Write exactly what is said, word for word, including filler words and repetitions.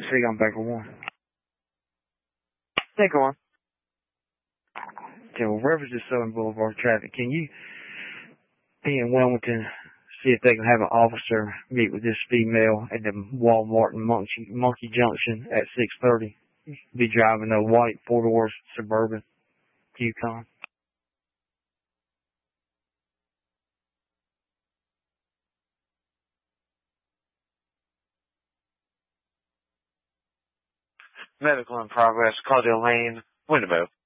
see, I'm back with one. Yeah, go on. Okay, well, reference to Southern Boulevard traffic. Can you be in Wilmington, see if they can have an officer meet with this female at the Walmart in Monkey, Monkey Junction at six thirty? Be driving a white four-door Suburban Yukon. Medical in progress. Claudia Lane, Winterville.